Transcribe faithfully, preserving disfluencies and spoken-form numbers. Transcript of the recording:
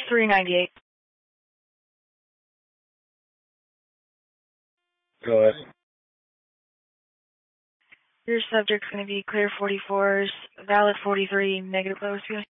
three ninety-eight. Go ahead. Your subject's going to be clear forty-fours, valid forty-three, negative low speed.